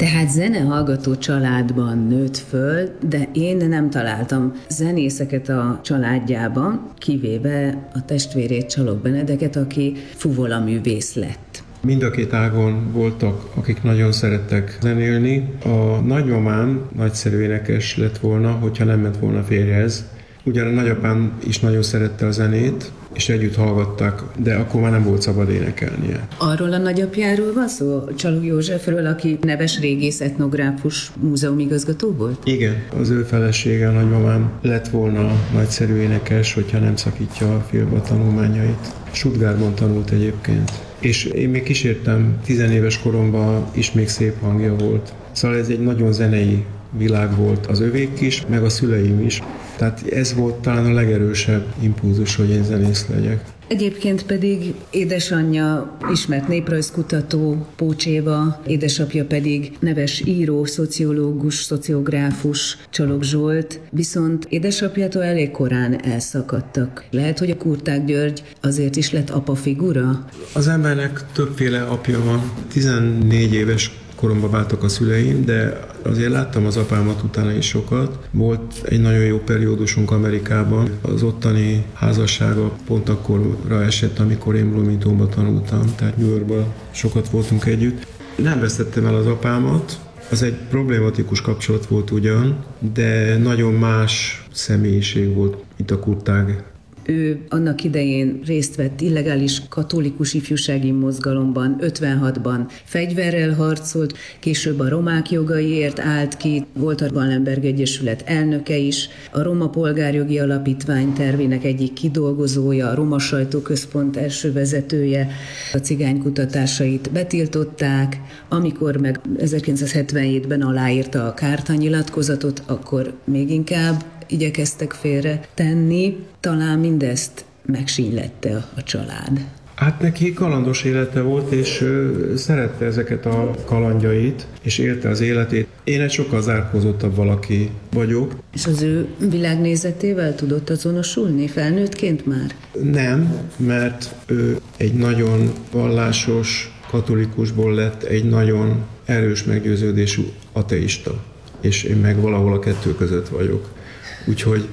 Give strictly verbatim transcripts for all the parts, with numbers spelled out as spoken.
Tehát zenehallgató családban nőtt föl, de én nem találtam zenészeket a családjában, kivéve a testvérét, Csalog Benedeket, aki fuvolaművész lett. Mind a két ágon voltak, akik nagyon szerettek zenélni. A nagymamám nagyszerű énekes lett volna, hogyha nem ment volna férjhez. Ugyan a nagyapám is nagyon szerette a zenét, és együtt hallgatták, de akkor már nem volt szabad énekelnie. Arról a nagyapjáról van szó, Csalog Józsefről, aki neves régész etnográfus múzeumigazgató volt? Igen, az ő felesége, a nagymamám lett volna nagyszerű énekes, hogyha nem szakítja félbe a tanulmányait. Stuttgartban tanult egyébként. És én még kísértem, tizenéves koromban is még szép hangja volt. Szóval ez egy nagyon zenei világ volt az övék is, meg a szüleim is. Tehát ez volt talán a legerősebb impulzus, hogy én zenész legyek. Egyébként pedig édesanyja ismert néprajzkutató, Pócs Éva, édesapja pedig neves író, szociológus, szociográfus, Csalog Zsolt, viszont édesapjától elég korán elszakadtak. Lehet, hogy a Kurták György azért is lett apa figura? Az embernek többféle apja van. tizennégy éves koromban váltak a szüleim, de azért láttam az apámat utána is sokat. Volt egy nagyon jó periódusunk Amerikában. Az ottani házassága pont akkorra esett, amikor én Bloomingtonban tanultam, tehát New Yorkban sokat voltunk együtt. Nem vesztettem el az apámat, az egy problématikus kapcsolat volt ugyan, de nagyon más személyiség volt, mint a Kurták. Ő annak idején részt vett illegális katolikus ifjúsági mozgalomban, ötvenhatban fegyverrel harcolt, később a romák jogaiért állt ki, volt a Wallenberg Egyesület elnöke is, a Roma Polgárjogi Alapítvány tervének egyik kidolgozója, a Roma Sajtóközpont első vezetője, a cigánykutatásait betiltották, amikor meg ezerkilencszázhetvenhétben aláírta a Kárta nyilatkozatot, akkor még inkább igyekeztek félre tenni, talán mindezt megsínylette a család. Hát neki kalandos élete volt, és ő szerette ezeket a kalandjait, és élte az életét. Én egy sokkal zárkózottabb valaki vagyok. És az ő világnézetével tudott azonosulni felnőttként már? Nem, mert ő egy nagyon vallásos katolikusból lett egy nagyon erős meggyőződésű ateista. És én meg valahol a kettő között vagyok. Úgyhogy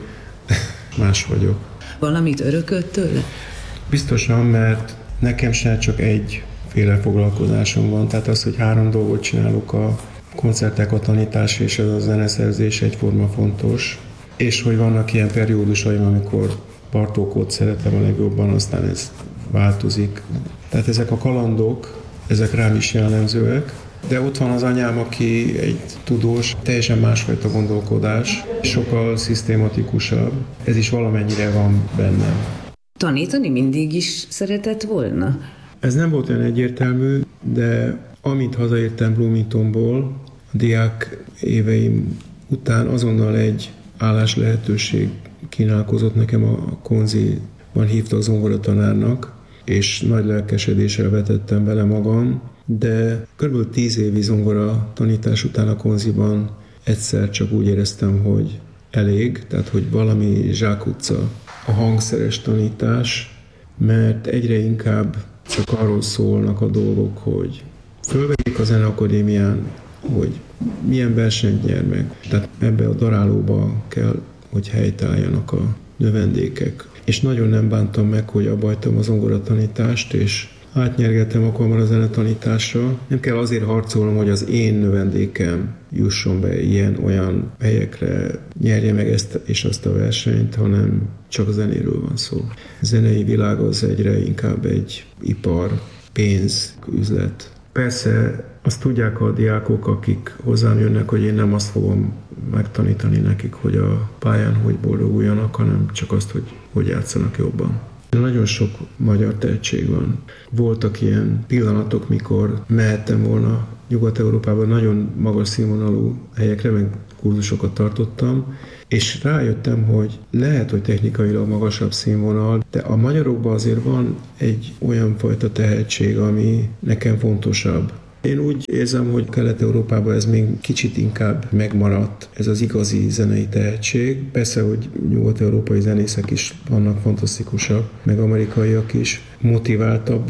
más vagyok. Valamit örökölt tőle? Biztosan, mert nekem sem csak egyféle foglalkozásom van. Tehát az, hogy három dolgot csinálok, a koncertek, a tanítás és az a zeneszerzés egyforma fontos. És hogy vannak ilyen periódusaim, amikor Bartókot szeretem a legjobban, aztán ez változik. Tehát ezek a kalandok, ezek rám is jellemzőek. De ott van az anyám, aki egy tudós, teljesen másfajta gondolkodás, sokkal szisztématikusabb. Ez is valamennyire van bennem. Tanítani mindig is szeretett volna? Ez nem volt olyan egyértelmű, de amint hazaértem Bloomingtonból, a diák éveim után azonnal egy állás lehetőség kínálkozott nekem, a Konziban hívtak zongoratanárnak, és nagy lelkesedéssel vetettem bele magam, de kb. tíz évi zongora tanítás után a Konziban egyszer csak úgy éreztem, hogy elég, tehát hogy valami zsákutca a hangszeres tanítás, mert egyre inkább csak arról szólnak a dolgok, hogy fölvegyék a Zeneakadémián, hogy milyen versenyt nyer meg. Tehát ebbe a darálóba kell, hogy helytálljanak a növendékek. És nagyon nem bántam meg, hogy abba hagytam a zongoratanítást, és átnyergettem akkor már a zenetanításra. Nem kell azért harcolnom, hogy az én növendékem jusson be ilyen-olyan helyekre, nyerje meg ezt és azt a versenyt, hanem csak a zenéről van szó. A zenei világ az egyre inkább egy ipar, pénz, üzlet. Persze azt tudják a diákok, akik hozzám jönnek, hogy én nem azt fogom megtanítani nekik, hogy a pályán hogy boldoguljanak, hanem csak azt, hogy hogy játszanak jobban. Nagyon sok magyar tehetség van. Voltak ilyen pillanatok, mikor mehettem volna Nyugat-Európában, nagyon magas színvonalú helyekre, meg kurzusokat tartottam, és rájöttem, hogy lehet, hogy technikailag magasabb színvonal, de a magyarokban azért van egy olyan fajta tehetség, ami nekem fontosabb. Én úgy érzem, hogy Kelet-Európában ez még kicsit inkább megmaradt, ez az igazi zenei tehetség. Persze, hogy nyugat-európai zenészek is vannak fantasztikusak, meg amerikaiak is, motiváltabbak,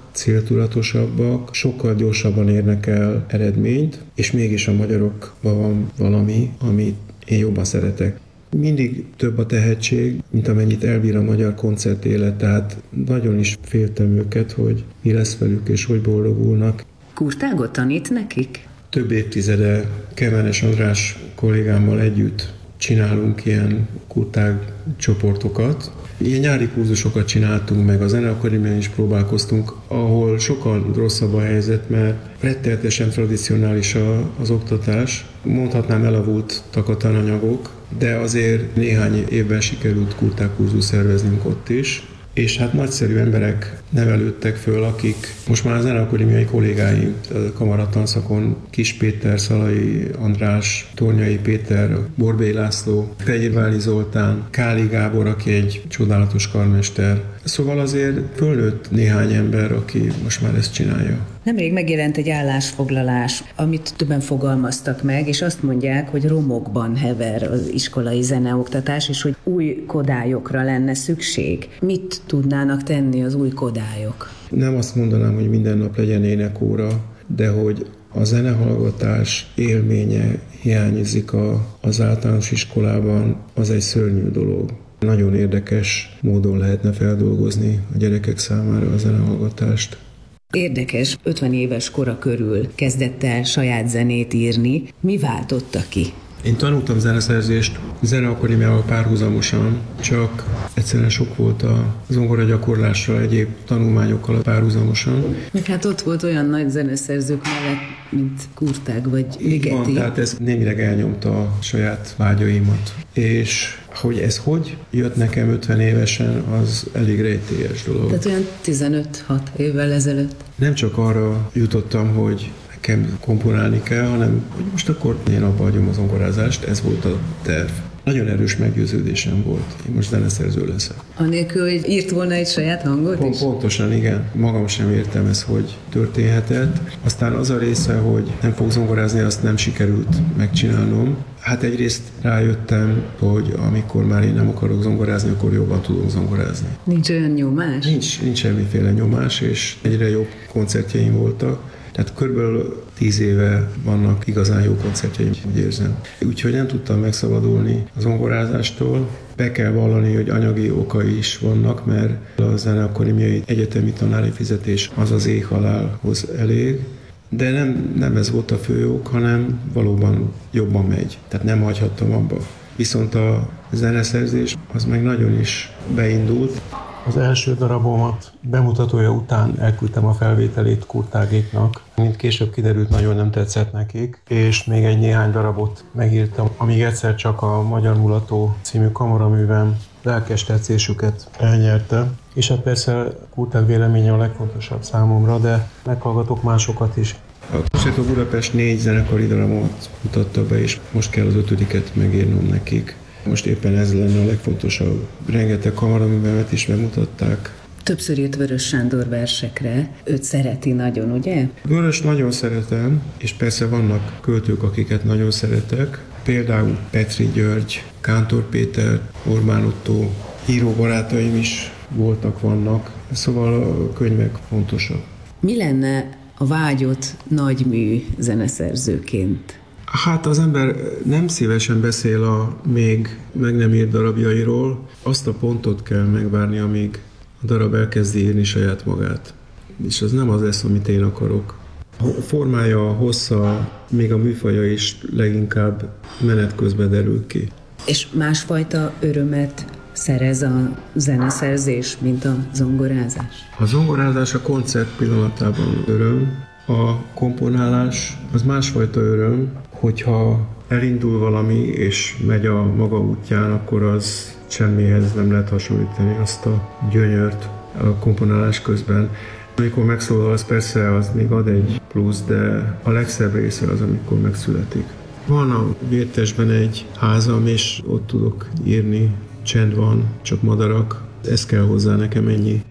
céltudatosabbak, sokkal gyorsabban érnek el eredményt, és mégis a magyarokban van valami, amit én jobban szeretek. Mindig több a tehetség, mint amennyit elbír a magyar koncertélet, tehát nagyon is féltem őket, hogy mi lesz velük, és hogy boldogulnak. Kurtágot tanít nekik? Több évtizede Kemenes András kollégámmal együtt csinálunk ilyen kurtág csoportokat. Ilyen nyári kurzusokat csináltunk meg, a Zeneakadémián is próbálkoztunk, ahol sokkal rosszabb a helyzet, mert rettenetesen tradicionális a, az oktatás. Mondhatnám, elavultak a tananyagok, de azért néhány évben sikerült kurtág kurzus szerveznünk ott is. És hát nagyszerű emberek nevelődtek föl, akik most már a zeneakadémiai kollégáim, a kamaratanszakon Kis Péter, Szalai András, Tornyai Péter, Borbély László, Fehérvári Zoltán, Káli Gábor, aki egy csodálatos karmester. Szóval azért fölnőtt néhány ember, aki most már ezt csinálja. Nemrég megjelent egy állásfoglalás, amit többen fogalmaztak meg, és azt mondják, hogy romokban hever az iskolai zeneoktatás, és hogy új kodályokra lenne szükség. Mit tudnának tenni az új kodályok? Nem azt mondanám, hogy minden nap legyen énekóra, de hogy a zenehallgatás élménye hiányzik a, az általános iskolában, az egy szörnyű dolog. Nagyon érdekes módon lehetne feldolgozni a gyerekek számára a zenehallgatást. Érdekes, ötven éves kora körül kezdett el saját zenét írni. Mi váltotta ki? Én tanultam zeneszerzést Zeneakadémiával párhuzamosan, csak egyszerűen sok volt a zongora gyakorlással, egyéb tanulmányokkal párhuzamosan. Meg hát ott volt olyan nagy zeneszerzők mellett, mint Kurtág vagy Ligeti. Van, tehát ez némileg elnyomta a saját vágyaimat. És hogy ez hogy jött nekem ötven évesen, az elég rejtélyes dolog. Tehát olyan tizenöt-hat évvel ezelőtt. Nem csak arra jutottam, hogy nekem komponálni kell, hanem hogy most akkor én abba hagyom az zongorázást, ez volt a terv. Nagyon erős meggyőződésem volt, én most zeneszerző leszek. Anélkül, hogy írt volna egy saját hangot Pont, is? Pontosan, igen. Magam sem értem ez, hogy történhetett. Aztán az a része, hogy nem fog zongorázni, azt nem sikerült megcsinálnom. Hát egyrészt rájöttem, hogy amikor már én nem akarok zongorázni, akkor jobban tudok zongorázni. Nincs olyan nyomás? Nincs, nincs semmiféle nyomás, és egyre jobb koncertjeim voltak. Tehát körülbelül tíz éve vannak igazán jó koncertjeim, úgy érzem. Úgyhogy nem tudtam megszabadulni a zongorázástól. Be kell vallani, hogy anyagi okai is vannak, mert a zeneakadémiai egyetemi tanári fizetés az az éhhalálhoz elég. De nem, nem ez volt a fő ok, hanem valóban jobban megy. Tehát nem hagyhattam abba. Viszont a zeneszerzés az meg nagyon is beindult. Az első darabomat bemutatója után elküldtem a felvételét Kurtágéknak. Mint később kiderült, nagyon nem tetszett nekik, és még egy néhány darabot megírtam, amíg egyszer csak a Magyar Mulató című kamaraművem lelkes tetszésüket elnyerte. És hát persze Kurtág véleménye a legfontosabb számomra, de meghallgatok másokat is. A Concerto Budapest négy zenekari darabot mutatta be, és most kell az ötödiket megírnom nekik. Most éppen ez lenne a legfontosabb. Rengeteg kamaraművemet is bemutatták. Többször írt Vörös Sándor versekre. Őt szereti nagyon, ugye? Vörös nagyon szeretem, és persze vannak költők, akiket nagyon szeretek. Például Petri György, Kántor Péter, Orbán Ottó, író barátaim is voltak, vannak. Szóval a könyvek fontosak. Mi lenne a vágyott nagymű zeneszerzőként? Hát az ember nem szívesen beszél a még meg nem írt darabjairól, azt a pontot kell megvárni, amíg a darab elkezdi írni saját magát. És az nem az lesz, amit én akarok. A formája, a hossza, még a műfaja is leginkább menet közben derül ki. És másfajta örömet szerez a zeneszerzés, mint a zongorázás? A zongorázás a koncert pillanatában öröm, a komponálás az másfajta öröm, hogyha elindul valami és megy a maga útján, akkor az semmihez nem lehet hasonlítani azt a gyönyört a komponálás közben. Amikor megszólal, az persze az még ad egy plusz, de a legszebb része az, amikor megszületik. Van a Vértesben egy házam, és ott tudok írni, csend van, csak madarak, ez kell hozzá nekem, ennyi.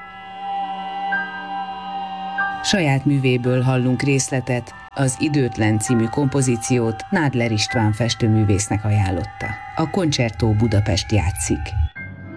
Saját művéből hallunk részletet, az Időtlen című kompozíciót Nádler István festőművésznek ajánlotta. A Concerto Budapest játszik.